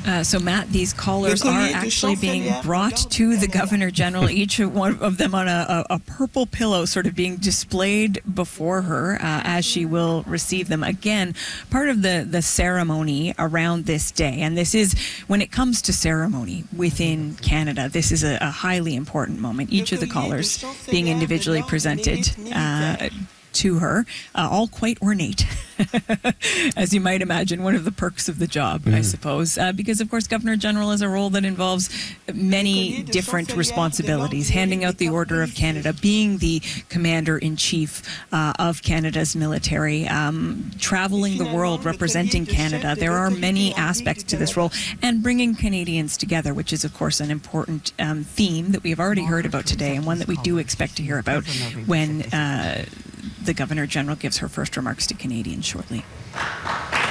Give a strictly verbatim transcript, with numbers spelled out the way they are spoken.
Uh, so, Matt, these collars are actually being brought to the Governor General, each one of them on a, a, a purple pillow, sort of being displayed before her uh, as she will receive them. Again, part of the, the ceremony around this day, and this is, when it comes to ceremony within Canada, this is a, a highly important moment. Each of the collars being individually presented uh, to her, uh, all quite ornate, as you might imagine, one of the perks of the job, mm. I suppose, uh, because, of course, Governor General is a role that involves many different responsibilities, handing out the Order of Canada, being the Commander-in-Chief uh, of Canada's military, um, traveling the world representing Canada. There are many aspects to this role, and bringing Canadians together, which is, of course, an important um, theme that we have already heard about today, and one that we do expect to hear about when uh, the Governor General gives her first remarks to Canadians shortly.